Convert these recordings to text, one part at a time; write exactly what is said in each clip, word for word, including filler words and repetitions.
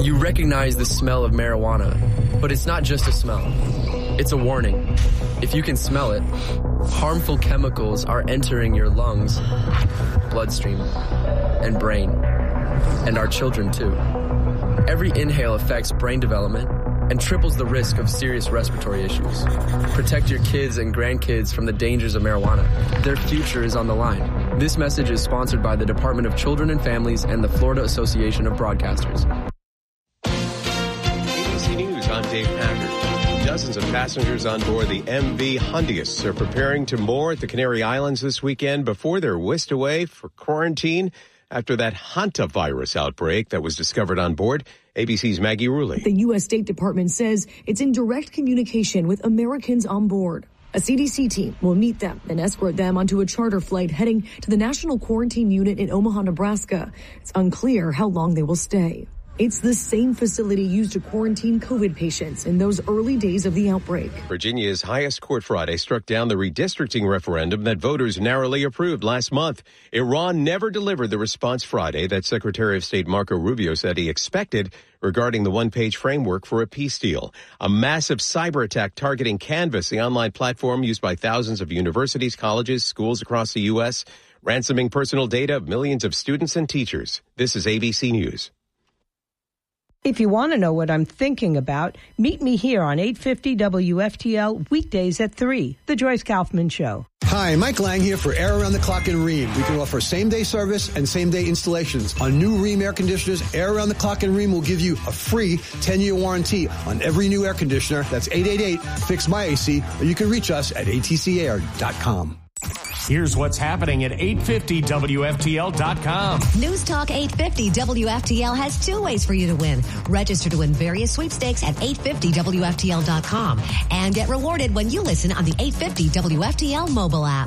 You recognize the smell of marijuana, but it's not just a smell. It's a warning. If you can smell it, harmful chemicals are entering your lungs, bloodstream, and brain, and our children too. Every inhale affects brain development and triples the risk of serious respiratory issues. Protect your kids and grandkids from the dangers of marijuana. Their future is on the line. This message is sponsored by the Department of Children and Families and the Florida Association of Broadcasters. A B C News, I'm Dave Packard. Dozens of passengers on board the M V Hondius are preparing to moor at the Canary Islands this weekend before they're whisked away for quarantine after that hantavirus outbreak that was discovered on board. A B C's Maggie Rulli. The U S State Department says it's in direct communication with Americans on board. A C D C team will meet them and escort them onto a charter flight heading to the National Quarantine Unit in Omaha, Nebraska. It's unclear how long they will stay. It's the same facility used to quarantine COVID patients in those early days of the outbreak. Virginia's highest court Friday struck down the redistricting referendum that voters narrowly approved last month. Iran never delivered the response Friday that Secretary of State Marco Rubio said he expected regarding the one-page framework for a peace deal. A massive cyber attack targeting Canvas, the online platform used by thousands of universities, colleges, schools across the U S, ransoming personal data of millions of students and teachers. This is A B C News. If you want to know what I'm thinking about, meet me here on eight fifty W F T L weekdays at three, The Joyce Kaufman Show. Hi, Mike Lang here for Air Around the Clock in Rheem. We can offer same-day service and same-day installations. On new Rheem air conditioners, Air Around the Clock in Rheem will give you a free ten-year warranty on every new air conditioner. That's eight eight eight, fix my A C, or you can reach us at A T C air dot com. Here's what's happening at eight fifty W F T L dot com. News Talk eight fifty W F T L has two ways for you to win. Register to win various sweepstakes at eight fifty W F T L dot com and get rewarded when you listen on the eight fifty W F T L mobile app.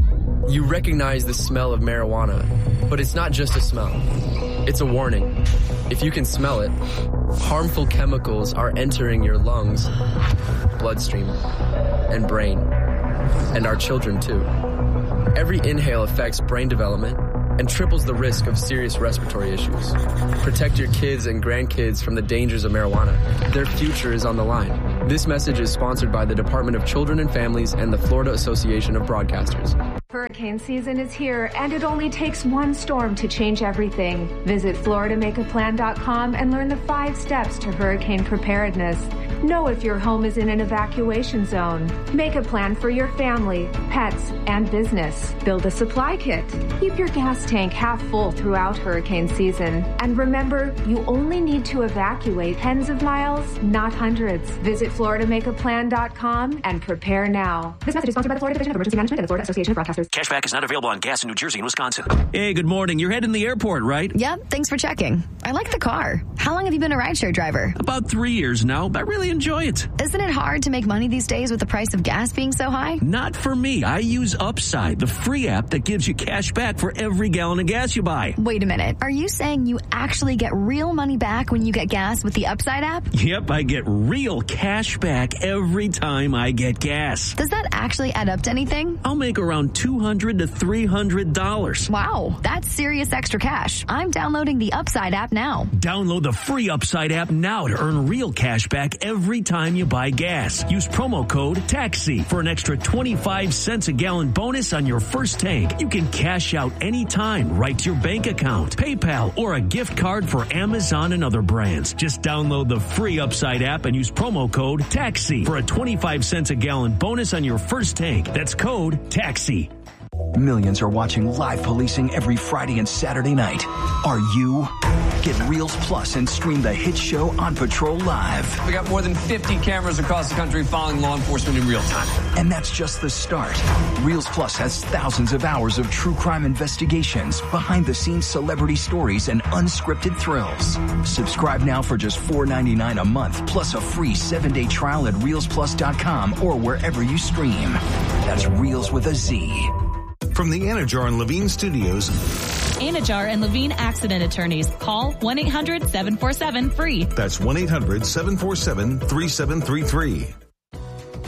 You recognize the smell of marijuana, but it's not just a smell. It's a warning. If you can smell it, harmful chemicals are entering your lungs, bloodstream, and brain, and our children too. Every inhale affects brain development and triples the risk of serious respiratory issues. Protect your kids and grandkids from the dangers of marijuana. Their future is on the line. This message is sponsored by the Department of Children and Families and the Florida Association of Broadcasters. Hurricane season is here, and it only takes one storm to change everything. Visit Florida Make A Plan dot com and learn the five steps to hurricane preparedness. Know if your home is in an evacuation zone. Make a plan for your family, pets, and business. Build a supply kit. Keep your gas tank half full throughout hurricane season. And remember, you only need to evacuate tens of miles, not hundreds. Visit Florida Make A Plan dot com and prepare now. This message is sponsored by the Florida Division of Emergency Management and the Florida Association of Broadcasters. Cashback is not available on gas in New Jersey and Wisconsin. Hey, good morning. You're heading to the airport, right? Yep, thanks for checking. I like the car. How long have you been a rideshare driver? About three years now, but I really enjoy it. Isn't it hard to make money these days with the price of gas being so high? Not for me. I use Upside, the free app that gives you cash back for every gallon of gas you buy. Wait a minute. Are you saying you actually get real money back when you get gas with the Upside app? Yep, I get real cash back every time I get gas. Does that actually add up to anything? I'll make around two hundred to three hundred dollars. Wow, that's serious extra cash. I'm downloading the Upside app now. Download the free Upside app now to earn real cash back every time you buy gas. Use promo code TAXI for an extra twenty-five cents a gallon bonus on your first tank. You can cash out anytime right to your bank account, PayPal, or a gift card for Amazon and other brands. Just download the free Upside app and use promo code TAXI for a twenty-five cents a gallon bonus on your first tank. That's code TAXI. Millions are watching live policing every Friday and Saturday night. Are you? Get Reels Plus and stream the hit show On Patrol Live. We got more than fifty cameras across the country following law enforcement in real time. And that's just the start. Reels Plus has thousands of hours of true crime investigations, behind-the-scenes celebrity stories, and unscripted thrills. Subscribe now for just four ninety-nine a month, plus a free seven-day trial at reels plus dot com or wherever you stream. That's Reels with a Z. From the Anajar and Levine Studios. Anajar and Levine Accident Attorneys. Call one eight hundred seven four seven free. That's one eight hundred seven four seven three seven three three.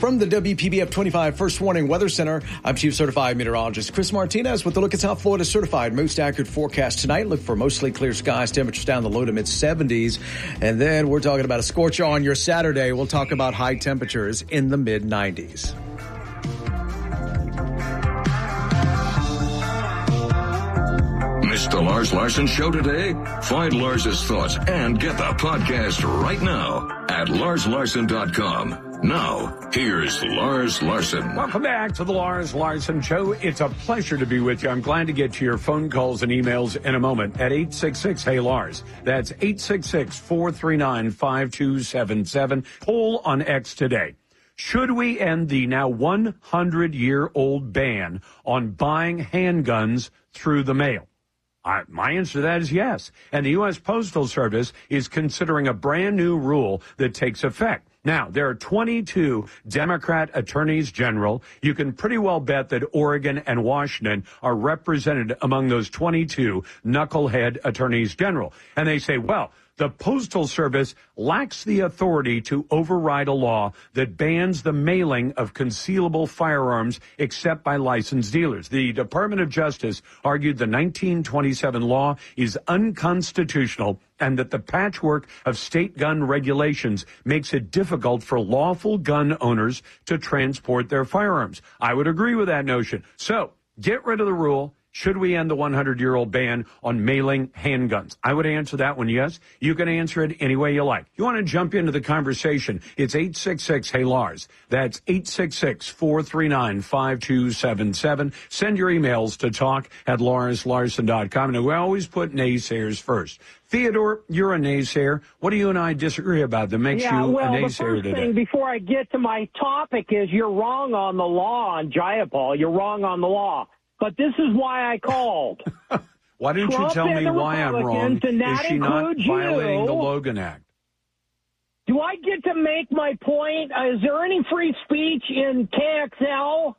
From the W P B F twenty-five First Warning Weather Center, I'm Chief Certified Meteorologist Chris Martinez with the look at South Florida's certified most accurate forecast tonight. Look for mostly clear skies, temperatures down the low to mid seventies. And then we're talking about a scorcher on your Saturday. We'll talk about high temperatures in the mid nineties. Missed the Lars Larson Show today? Find Lars's thoughts and get the podcast right now at lars larson dot com. Now, here's Lars Larson. Welcome back to the Lars Larson Show. It's a pleasure to be with you. I'm glad to get to your phone calls and emails in a moment at eight six six, hey Lars. That's eight six six, four three nine, five two seven seven. Poll on X today. Should we end the now one hundred year old ban on buying handguns through the mail? I, my answer to that is yes. And the U S Postal Service is considering a brand new rule that takes effect. Now, there are twenty-two Democrat attorneys general. You can pretty well bet that Oregon and Washington are represented among those twenty-two knucklehead attorneys general. And they say, well, the Postal Service lacks the authority to override a law that bans the mailing of concealable firearms except by licensed dealers. The Department of Justice argued the nineteen twenty-seven law is unconstitutional and that the patchwork of state gun regulations makes it difficult for lawful gun owners to transport their firearms. I would agree with that notion. So get rid of the rule. Should we end the one hundred year old ban on mailing handguns? I would answer that one yes. You can answer it any way you like. You want to jump into the conversation, it's eight six six, hey Lars. That's eight six six, four three nine, five two seven seven. Send your emails to talk at lars larson dot com. And we always put naysayers first. Theodore, you're a naysayer. What do you and I disagree about that makes yeah, you well, a naysayer the first today? thing before I get to my topic is you're wrong on the law on Jayapal. You're wrong on the law. But this is why I called. Why didn't Trump you tell me why I'm wrong? Is she not violating you. the Logan Act? Do I get to make my point? Uh, is there any free speech in K X L?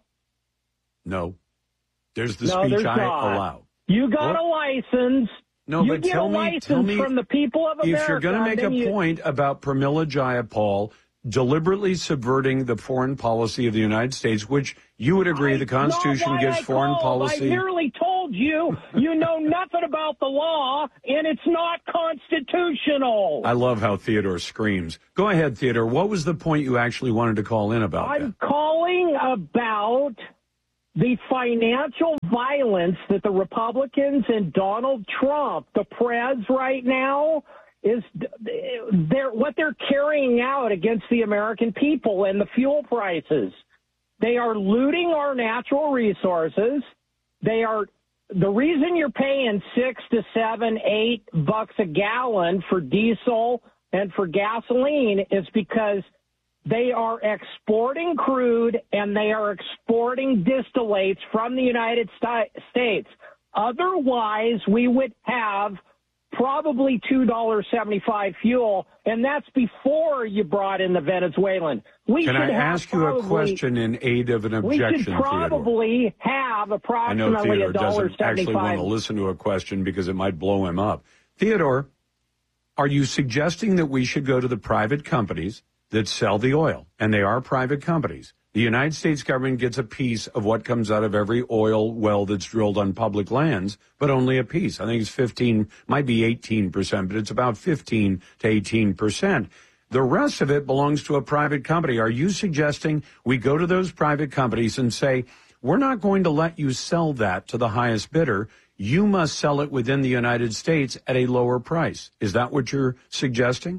No. There's the no, speech there's I not. allow. You got what? a license. No, you but get tell a me, license tell me, from the people of America. If you're going to make a you... point about Pramila Jayapal deliberately subverting the foreign policy of the United States, which you would agree I, the Constitution gives I foreign called. policy. I merely told you you know nothing about the law, and it's not constitutional. I love how Theodore screams. Go ahead, Theodore. What was the point you actually wanted to call in about? I'm that? calling about the financial violence that the Republicans and Donald Trump, the prez right now, is they're, what they're carrying out against the American people and the fuel prices. They are looting our natural resources. They are the reason you're paying six to seven, eight bucks a gallon for diesel and for gasoline is because they are exporting crude and they are exporting distillates from the United States. Otherwise, we would have probably two dollars and seventy-five cents fuel, and that's before you brought in the Venezuelan. We Can should I have ask you probably, a question in aid of an objection, We should probably Theodore? have I approximately know Theodore one dollar and doesn't actually seventy-five want to listen to a question because it might blow him up. Theodore, are you suggesting that we should go to the private companies that sell the oil? And they are private companies. The United States government gets a piece of what comes out of every oil well that's drilled on public lands, but only a piece. I think it's fifteen, might be eighteen percent, but it's about fifteen to eighteen percent. The rest of it belongs to a private company. Are you suggesting we go to those private companies and say, we're not going to let you sell that to the highest bidder. You must sell it within the United States at a lower price. Is that what you're suggesting?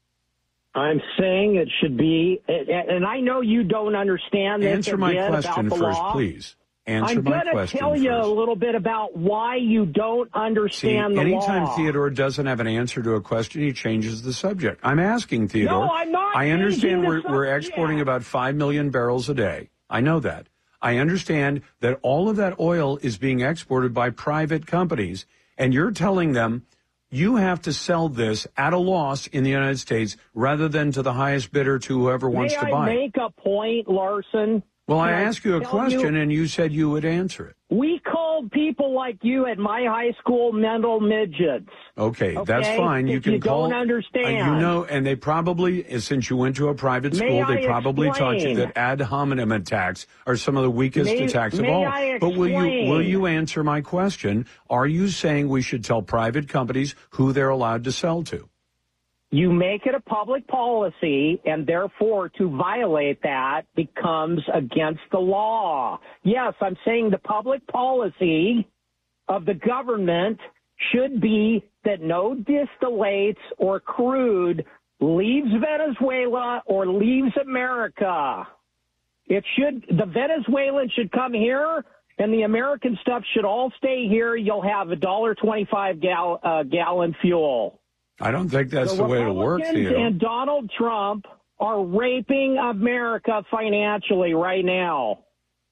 I'm saying it should be, and I know you don't understand this. Answer my question about the first, law. please. Answer I'm my gonna question tell you first. a little bit about why you don't understand See, the anytime law. Theodore doesn't have an answer to a question, he changes the subject. I'm asking Theodore. No, I'm not I understand changing we're, the we're subject. exporting about five million barrels a day. I know that. I understand that all of that oil is being exported by private companies, and you're telling them you have to sell this at a loss in the United States rather than to the highest bidder to whoever wants May to I buy it. make a point, Larson? Well, I Can asked you a tell question, you- and you said you would answer it. We called people like you at my high school mental midgets. Okay, Okay? that's fine. You If can you call. don't understand. Uh, you know, and they probably, since you went to a private May school, they I probably taught you explain? that ad hominem attacks are some of the weakest May- attacks of may all. I But will you explain? will you answer my question? Are you saying we should tell private companies who they're allowed to sell to? You make it a public policy, and therefore to violate that becomes against the law. Yes, I'm saying the public policy of the government should be that no distillates or crude leaves Venezuela or leaves America. It should, the Venezuelan should come here, and the American stuff should all stay here. You'll have a one dollar twenty-five gal, uh, gallon fuel. I don't think that's the, the way to work, Republicans Theodore. and Donald Trump are raping America financially right now.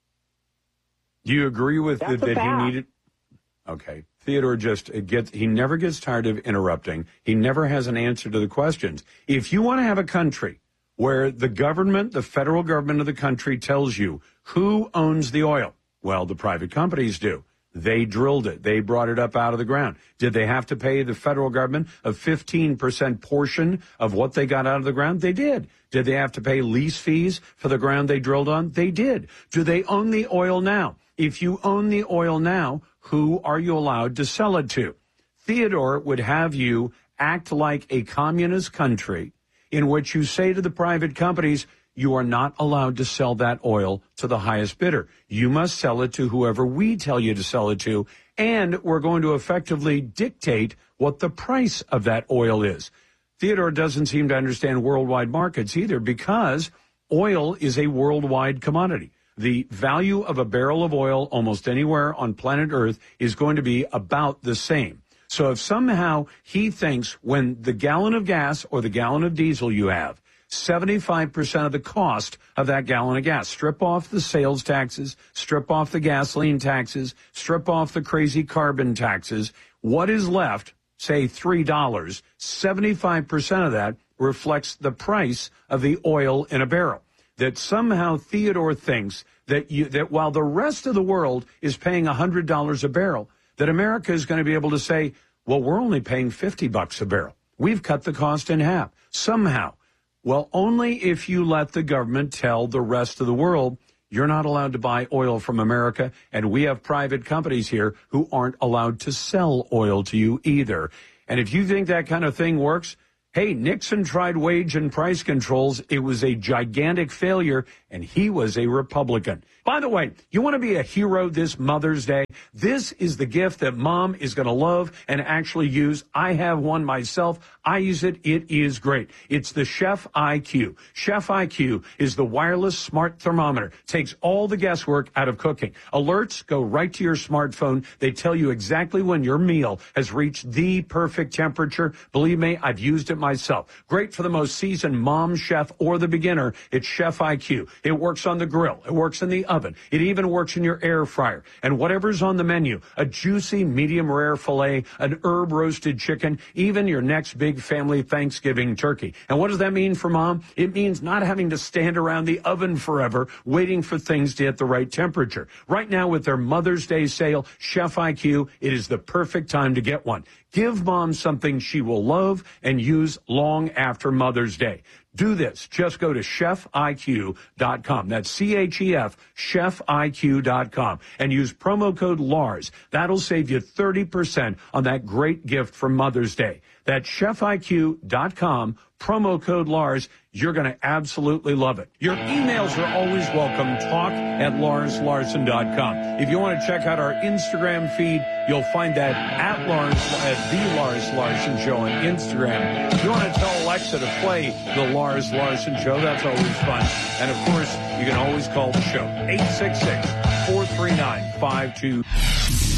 Do you agree with That's that, a that he fact. needed? Okay. Theodore just gets, he never gets tired of interrupting. He never has an answer to the questions. If you want to have a country where the government, the federal government of the country tells you who owns the oil, well, the private companies do. They drilled it. They brought it up out of the ground. Did they have to pay the federal government a fifteen percent portion of what they got out of the ground? They did. Did they have to pay lease fees for the ground they drilled on? They did. Do they own the oil now? If you own the oil now, who are you allowed to sell it to? Theodore would have you act like a communist country in which you say to the private companies, you are not allowed to sell that oil to the highest bidder. You must sell it to whoever we tell you to sell it to, and we're going to effectively dictate what the price of that oil is. Theodore doesn't seem to understand worldwide markets either, because oil is a worldwide commodity. The value of a barrel of oil almost anywhere on planet Earth is going to be about the same. So if somehow he thinks when the gallon of gas or the gallon of diesel you have, seventy-five percent of the cost of that gallon of gas. Strip off the sales taxes, strip off the gasoline taxes, strip off the crazy carbon taxes. What is left, say three dollars, seventy-five percent of that reflects the price of the oil in a barrel. That somehow Theodore thinks that you, that while the rest of the world is paying one hundred dollars a barrel, that America is going to be able to say, well, we're only paying fifty bucks a barrel. We've cut the cost in half. Somehow. Well, only if you let the government tell the rest of the world you're not allowed to buy oil from America, and we have private companies here who aren't allowed to sell oil to you either. And if you think that kind of thing works, hey, Nixon tried wage and price controls. It was a gigantic failure, and he was a Republican. By the way, you want to be a hero this Mother's Day? This is the gift that Mom is going to love and actually use. I have one myself. I use it. It is great. It's the Chef I Q. Chef I Q is the wireless smart thermometer. Takes all the guesswork out of cooking. Alerts go right to your smartphone. They tell you exactly when your meal has reached the perfect temperature. Believe me, I've used it myself. Great for the most seasoned mom, chef, or the beginner. It's Chef I Q. It works on the grill. It works in the oven. It even works in your air fryer. And whatever's on the menu, a juicy medium rare filet, an herb roasted chicken, even your next big family Thanksgiving turkey. And what does that mean for Mom? It means not having to stand around the oven forever waiting for things to hit the right temperature. Right now with their Mother's Day sale, Chef I Q, it is the perfect time to get one. Give Mom something she will love and use long after Mother's Day. Do this. Just go to chef I Q dot com. That's C H E F, chef I Q dot com. And use promo code Lars. That'll save you thirty percent on that great gift for Mother's Day. That's chef I Q dot com, promo code Lars. You're going to absolutely love it. Your emails are always welcome. Talk at Lars Larson dot com. If you want to check out our Instagram feed, you'll find that at Lars, at the Lars Larson Show on Instagram. If you want to tell Alexa to play the Lars Larson Show, that's always fun. And of course, you can always call the show, eight six six, four three nine, five two